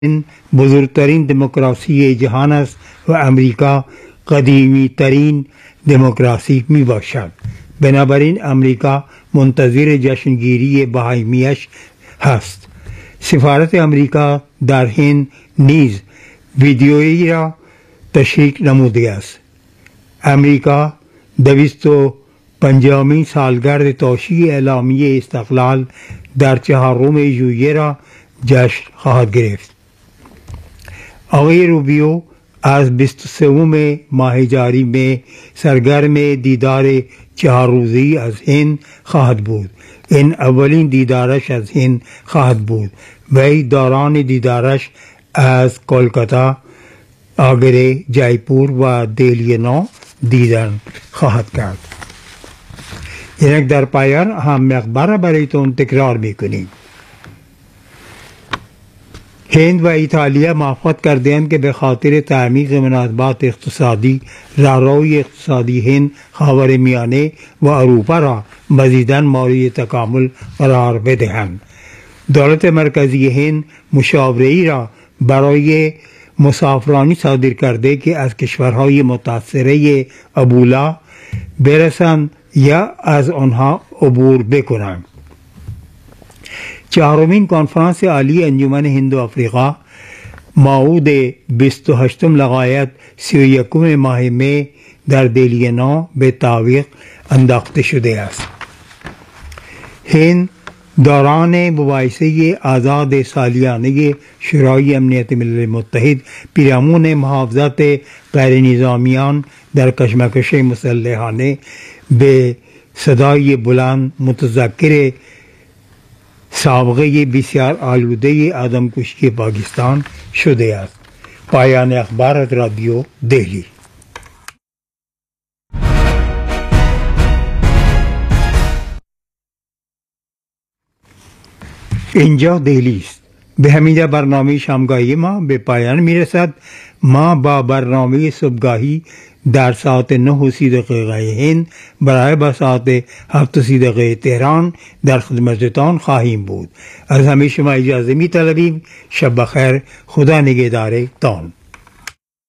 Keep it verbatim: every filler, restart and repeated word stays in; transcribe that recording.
این بزرگترین دموکراسی جهان است و امریکا قدیمی ترین دموکراسی می باشد. بنابراین امریکا منتظر جشنگیری بهاییش هست. سفارت امریکا در هند نیز ویدیویی را تشریح نموده است. امریکا دویست و پنجمین سالگرد توشیح اعلامیه استقلال در چهارم ژوئیه را جشن خواهد گرفت. آقای روبیو از بیست و سوم ماه جاری می سرگرم دیدار چهار روزی از هند خواهد بود. این اولین دیدارش از هند خواهد بود. وی دوران دیدارش از کلکتا، آگره، جایپور و دهلی نو دیدن خواهد کرد. اینک در پایان هم مقبره برایتون تکرار میکنیم. هند و ایتالیا موافقت کردند که به خاطر تعمیق مناسبات اقتصادی راهروی اقتصادی هند، خاورمیانه و اروپا را مزیداً مورد تکامل قرار بدهند. دولت مرکزی هند مشاوره‌ای را برای مسافرانی صادر کرده که از کشورهای متاثره ابولا برسند یا از آنها عبور بکنند. چهارمین کنفرانس عالی انجمن هند و افریقا موعود بیست و هشتم لغایت سی و یکم ماه می در دهلی نو به تعویق انداخته شده است. هند دوران مباحثه آزاد سالیانه شورای امنیت ملل متحد پیرامون محافظت غیر نظامیان در کشمکش مسلحانه به صدای بلند متذکر سابقه بسیار آلوده آدمکشی پاکستان شده است. پایان اخبار رادیو دهلی. اینجا دهلی است. به همین برنامه شامگاهی ما به پایان می رسد. ما با برنامه صبحگاهی در ساعت نه و سی دقیقه هند برای با ساعت هفت و سی دقیقه تهران در خدمتتان خواهیم بود. از همه شما اجازه می طلبیم. شب بخیر. خدا نگهدار تان.